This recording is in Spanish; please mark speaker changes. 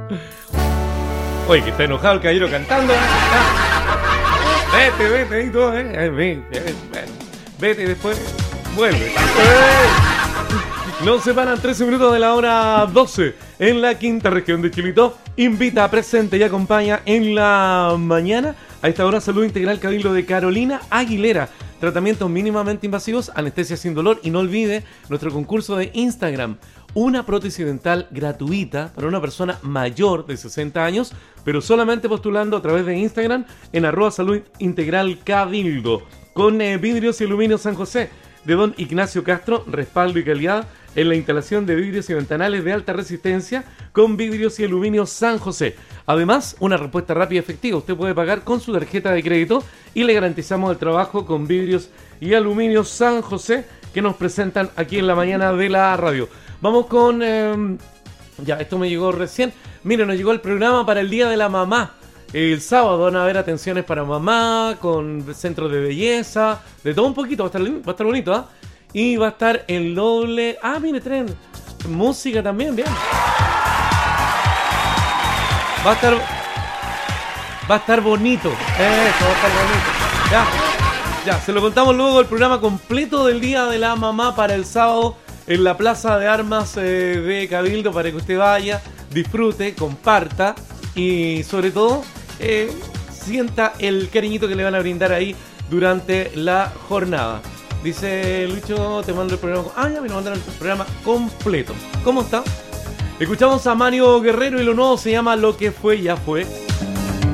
Speaker 1: Oye, que está enojado el caballero cantando. Vete y todo, vete y después vuelve. Nos separan 13 minutos de la hora 12 en la quinta región de Chilito. Invita, presente y acompaña en la mañana a esta hora Salud Integral Cabildo de Carolina Aguilera. Tratamientos mínimamente invasivos, anestesia sin dolor y no olvide nuestro concurso de Instagram. Una prótesis dental gratuita para una persona mayor de 60 años, pero solamente postulando a través de Instagram en @Salud Integral Cabildo. Con vidrios y aluminio San José de don Ignacio Castro, respaldo y calidad en la instalación de vidrios y ventanales de alta resistencia con vidrios y aluminio San José. Además, una respuesta rápida y efectiva. Usted puede pagar con su tarjeta de crédito y le garantizamos el trabajo con vidrios y aluminio San José que nos presentan aquí en la mañana de la radio. Vamos con... ya, esto me llegó recién. Miren, nos llegó el programa para el Día de la Mamá. El sábado van a haber atenciones para mamá, con centros de belleza, de todo un poquito, va a estar bonito, ¿ah? Y va a estar el doble... Ah, mire, tren, música también, bien. Va a estar bonito. Eso, va a estar bonito. Ya, se lo contamos luego el programa completo del Día de la Mamá para el sábado en la Plaza de Armas de Cabildo, para que usted vaya, disfrute, comparta y sobre todo sienta el cariñito que le van a brindar ahí durante la jornada. Dice Lucho, te mando el programa. Ah, ya me lo mandaron el programa completo. ¿Cómo está? Escuchamos a Mario Guerrero y lo nuevo se llama Lo que fue ya fue.